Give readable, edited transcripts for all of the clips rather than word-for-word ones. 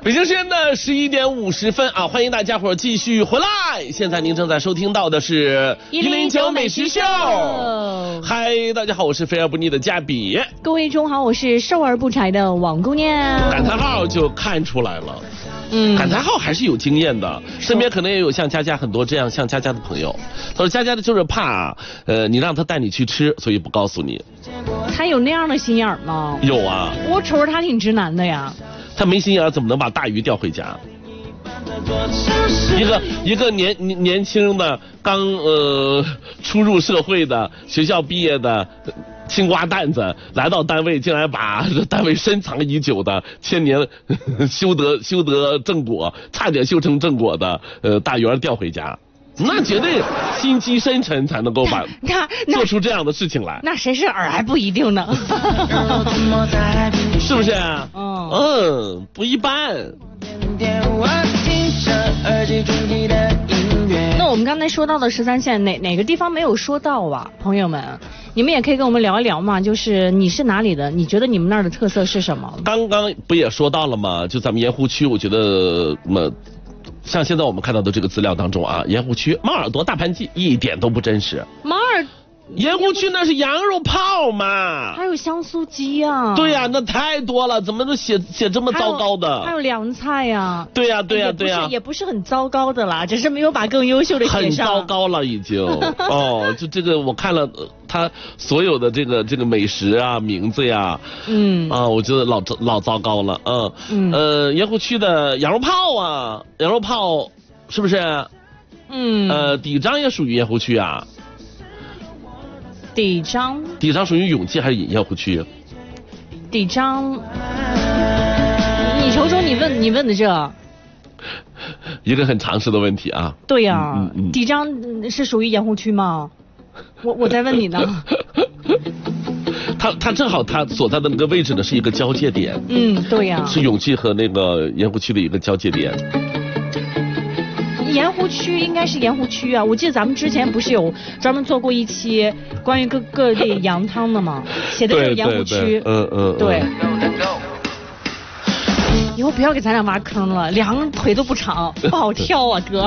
北京时间的11点50分啊，欢迎大家伙继续回来。现在您正在收听到的是109美食秀。嗨，大家好，我是肥而不腻的嘉比。 各位中午好，我是瘦而不柴的王姑娘。 感叹号就看出来了。感叹号还是有经验的，身边可能也有像佳佳很多这样像佳佳的朋友。他说佳佳的就是怕你让他带你去吃，所以不告诉你。 他有那样的心眼吗？ 有啊， 我瞅着他挺直男的呀。 他没心眼怎么能把大鱼钓回家？一个年轻的刚初入社会的学校毕业的青瓜蛋子来到单位，竟然把单位深藏已久的千年修得正果，差点修成正果的大圆调回家，那绝对心机深沉才能够把做出这样的事情来。 那谁是饵还不一定呢， 是不是？不一般。 那我们刚才说到的13县哪个地方没有说到啊？朋友们，你们也可以跟我们聊一聊嘛，就是你是哪里的，你觉得你们那儿的特色是什么？ 刚刚不也说到了吗？就咱们盐湖区，我觉得像现在我们看到的这个资料当中啊，盐湖区猫耳朵大盘鸡一点都不真实。盐湖区那是羊肉泡嘛， 还有香酥鸡啊。 对呀，那太多了，怎么都写这么糟糕的？ 还有凉菜呀。 对呀， 也不是很糟糕的啦，只是没有把更优秀的写上。 很糟糕了已经。就这个我看了他所有的这个美食啊名字呀，我觉得老糟糕了。盐湖区的羊肉泡是不是？底张也属于盐湖区啊。 底张属于永济还是盐湖区？ 底张，你瞅瞅你问的这， 一个很常识的问题啊。 对呀，底张是属于盐湖区吗？我在问你呢。 他正好他所在的那个位置呢是一个交界点。 对呀， 是永济和那个盐湖区的一个交界点。 盐湖区应该是盐湖区啊，我记得咱们之前不是有专门做过一期关于各地羊汤的吗？写的就是盐湖区。对。以后不要给咱俩挖坑了，两个腿都不长，不好挑啊，哥。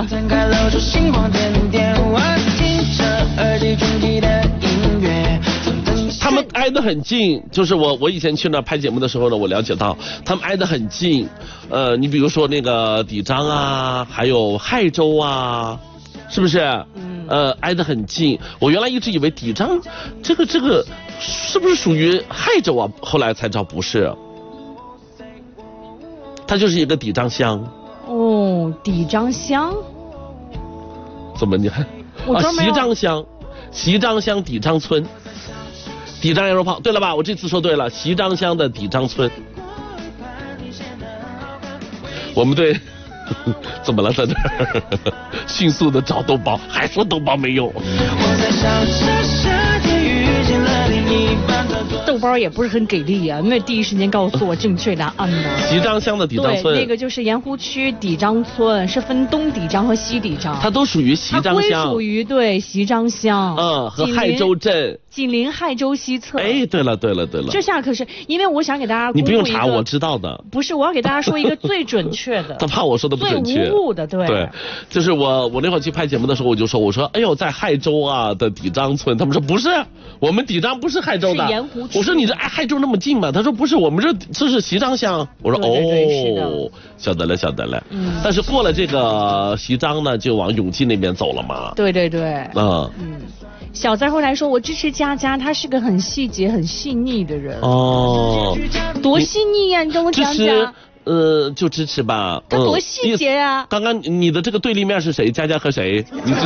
他们挨得很近，就是我以前去那拍节目的时候呢，我了解到他们挨得很近。你比如说那个底张啊，还有亥州啊，是不是？挨得很近。我原来一直以为底张这个是不是属于亥州啊？后来才知道不是，它就是一个底张乡。 底张乡？ 怎么你还？习张乡底张村。底张羊肉泡，对了吧？我这次说对了，习张乡的底张村。我们对怎么了在这儿迅速的找豆包，还说豆包没有。 豆包也不是很给力啊，没有第一时间告诉我正确答案呢。 习张乡的底张村， 对，那个就是盐湖区底张村，是分东底张和西底张， 它都属于习张乡， 归属于对习张乡， 和亥州镇。 紧邻亥州西侧。 对了。 这下可是，因为我想给大家， 你不用查，我知道的。 不是，我要给大家说一个最准确的。 他怕我说的不准确。 最无误的，对， 就是我那会儿去拍节目的时候，我说，哎呦，在亥州啊的底张村，他们说不是，我们底张不是亥州的， 是盐湖区。 我说你这亥州那么近吗？他说不是，我们这是习张乡。我说对， 晓得了。但是过了这个习张呢，就往永济那边走了嘛。 对。小灾后来说，我支持佳佳，她是个很细节、很细腻的人。多细腻呀！你跟我讲讲。 就支持吧。 他多细节呀！ 刚刚你的这个对立面是谁？佳佳和谁？你